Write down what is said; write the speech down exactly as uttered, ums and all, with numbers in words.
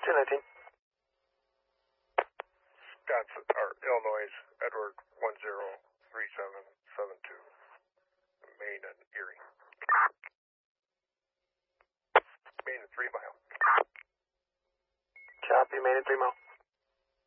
two nineteen. Wisconsin, or Illinois, Edward one zero three seven seven two, Maine and Erie. Maine and three mile. Copy, Maine and three mile.